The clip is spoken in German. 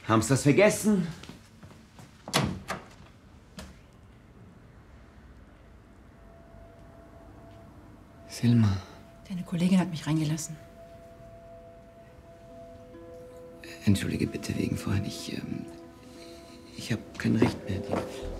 Haben's das vergessen? Selma. Deine Kollegin hat mich reingelassen. Entschuldige bitte wegen vorhin. Ich habe kein Recht mehr.